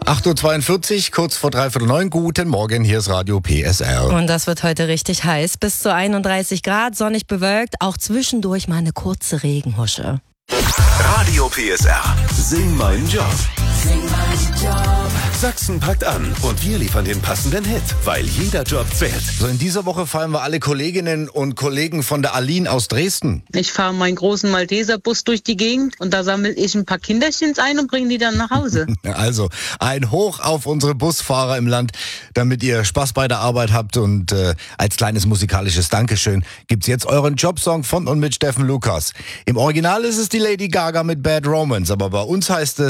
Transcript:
8.42 Uhr, kurz vor 8:45. Guten Morgen, hier ist Radio PSR. Und das wird heute richtig heiß. Bis zu 31 Grad, sonnig bewölkt, auch zwischendurch mal eine kurze Regenhusche. Radio PSR. Sing meinen Job. Sing meinen Job. Sachsen packt an und wir liefern den passenden Hit, weil jeder Job zählt. So, in dieser Woche feiern wir alle Kolleginnen und Kollegen von der Aline aus Dresden. Ich fahre meinen großen Malteser-Bus durch die Gegend und da sammle ich ein paar Kinderchens ein und bringe die dann nach Hause. Also, ein Hoch auf unsere Busfahrer im Land, damit ihr Spaß bei der Arbeit habt. Und als kleines musikalisches Dankeschön gibt's jetzt euren Jobsong von und mit Steffen Lukas. Im Original ist es die Lady Gaga mit Bad Romance, aber bei uns heißt es